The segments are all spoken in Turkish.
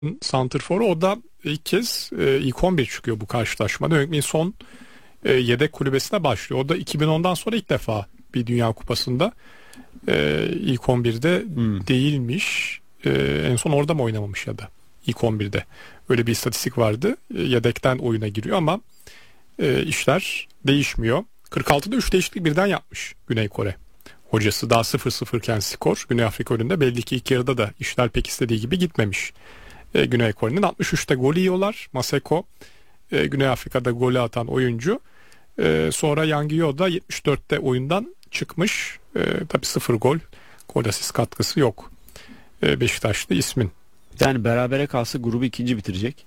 santrforu, o da ilk kez ilk 11 çıkıyor bu karşılaşmada. Heung-min Son yedek kulübesine başlıyor. O da 2010'dan sonra ilk defa bir Dünya Kupası'nda ilk 11'de değilmiş. En son orada mı oynamamış ya da ilk 11'de. Öyle bir istatistik vardı. Yedekten oyuna giriyor ama işler değişmiyor. 46'da 3 değişiklik birden yapmış Güney Kore hocası. Daha 0-0 iken skor Güney Afrika önünde, belli ki ilk yarıda da işler pek istediği gibi gitmemiş. Güney Kore'nin 63'te gol yiyorlar. Maseko Güney Afrika'da golü atan oyuncu. Sonra Yang Yo da 74'te oyundan çıkmış. Tabii 0 gol. Gol asist katkısı yok. Beşiktaşlı ismin. Yani berabere kalsa grubu ikinci bitirecek.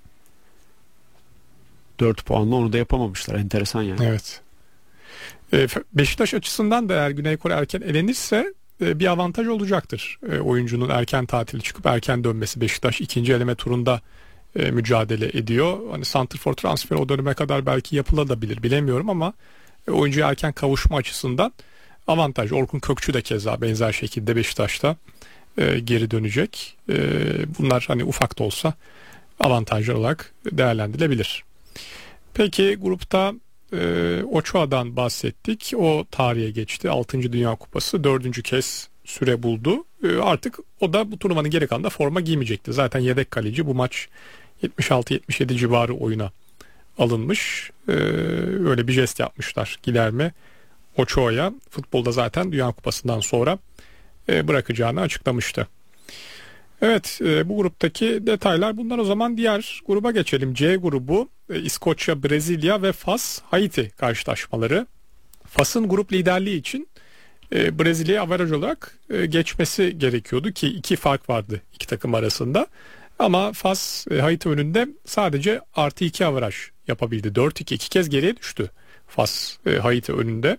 4 puanla onu da yapamamışlar. Enteresan yani. Evet. Beşiktaş açısından da eğer Güney Kore erken elenirse bir avantaj olacaktır. Oyuncunun erken tatili çıkıp erken dönmesi. Beşiktaş ikinci eleme turunda mücadele ediyor. Hani santrfor transferi o döneme kadar belki yapılabilir, bilemiyorum ama oyuncuya erken kavuşma açısından avantaj. Orkun Kökçü de keza benzer şekilde Beşiktaş'ta geri dönecek. Bunlar hani ufak da olsa avantajlar olarak değerlendirilebilir. Peki grupta Ochoa'dan bahsettik. O tarihe geçti. 6. Dünya Kupası 4. kez süre buldu. Artık o da bu turnuvanın geri kalanında forma giymeyecekti. Zaten yedek kaleci, bu maç 76-77 civarı oyuna alınmış. Öyle bir jest yapmışlar Guilherme Ochoa'ya. Futbolda zaten Dünya Kupası'ndan sonra bırakacağını açıklamıştı. Evet, bu gruptaki detaylar bunlar. O zaman diğer gruba geçelim. C grubu, İskoçya, Brezilya ve Fas, Haiti karşılaşmaları. Fas'ın grup liderliği için Brezilya'ya averaj olarak geçmesi gerekiyordu ki iki fark vardı iki takım arasında. Ama Fas Haiti önünde sadece +2 averaj yapabildi. 4-2, iki kez geriye düştü Fas Haiti önünde.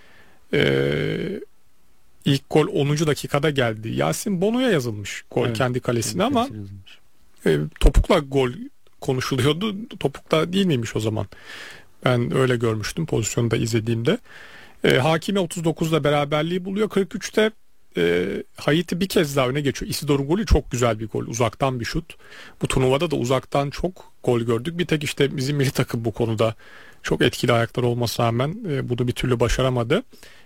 İlk gol 10. dakikada geldi. Yasin Bono'ya yazılmış gol, evet, kendi kalesine, ama topukla gol konuşuluyordu. Topukla değil miymiş o zaman? Ben öyle görmüştüm pozisyonu da izlediğimde. Hakimi 39'da beraberliği buluyor. 43'te Haiti bir kez daha öne geçiyor. Isidor'un golü çok güzel bir gol. Uzaktan bir şut. Bu turnuvada da uzaktan çok gol gördük. Bir tek işte bizim milli takım bu konuda çok etkili ayaklar olmasına rağmen bunu bir türlü başaramadı.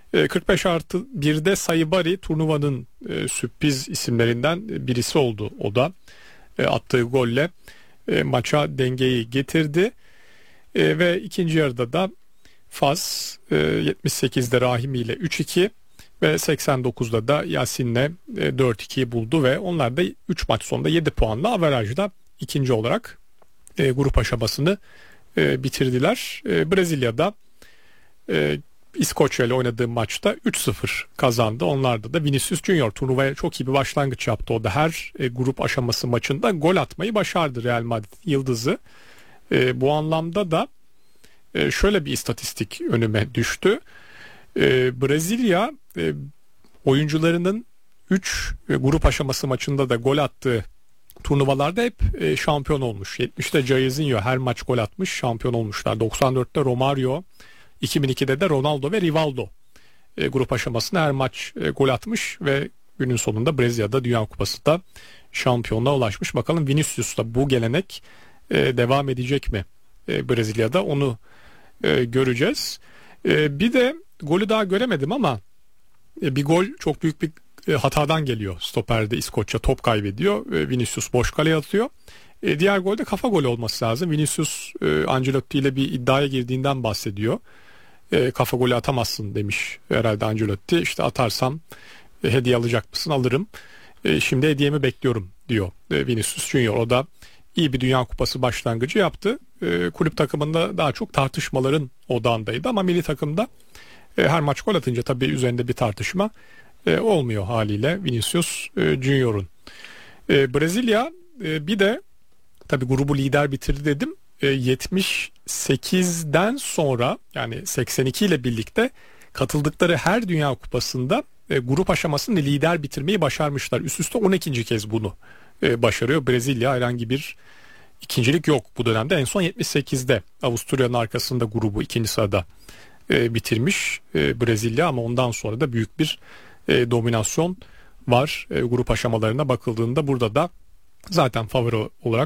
45+1'de Sayibari turnuvanın sürpriz isimlerinden birisi oldu. O da attığı golle maça dengeyi getirdi. Ve ikinci yarıda da Fas 78'de Rahimi ile 3-2 ve 89'da da Yasin'le 4-2'yi buldu ve onlar da 3 maç sonunda 7 puanla averajda ikinci olarak grup aşamasını bitirdiler. Brezilya'da İskoçya ile oynadığı maçta 3-0 kazandı. Onlarda da Vinicius Junior turnuvaya çok iyi bir başlangıç yaptı. O da her grup aşaması maçında gol atmayı başardı, Real Madrid yıldızı. Bu anlamda da şöyle bir istatistik önüme düştü. Brezilya oyuncularının 3 grup aşaması maçında da gol attığı turnuvalarda hep şampiyon olmuş. 70'te Jairzinho her maç gol atmış, şampiyon olmuşlar. 94'te Romario, 2002'de de Ronaldo ve Rivaldo grup aşamasında her maç gol atmış ve günün sonunda Brezilya'da Dünya Kupası'da şampiyonluğa ulaşmış. Bakalım Vinicius'ta bu gelenek devam edecek mi Brezilya'da, onu göreceğiz. Bir de golü daha göremedim ama bir gol çok büyük bir hatadan geliyor. Stoperde İskoçya top kaybediyor. Vinicius boş kaleye atıyor. Diğer gol de kafa golü olması lazım. Vinicius Ancelotti ile bir iddiaya girdiğinden bahsediyor. Kafa golü atamazsın demiş herhalde Ancelotti. İşte atarsam hediye alacak mısın? Alırım. Şimdi hediyemi bekliyorum diyor Vinicius Junior. O da iyi bir Dünya Kupası başlangıcı yaptı. Kulüp takımında daha çok tartışmaların odağındaydı ama milli takımda her maç gol atınca tabii üzerinde bir tartışma olmuyor haliyle Vinicius Junior'un. Brezilya bir de tabii grubu lider bitirdi dedim. 78'den sonra, yani 82 ile birlikte katıldıkları her Dünya Kupası'nda grup aşamasını lider bitirmeyi başarmışlar. Üst üste 12. kez bunu başarıyor. Brezilya herhangi bir ikincilik yok bu dönemde. En son 78'de Avusturya'nın arkasında grubu ikinci sırada bitirmiş Brezilya, ama ondan sonra da büyük bir dominasyon var. Grup aşamalarına bakıldığında burada da zaten favori olarak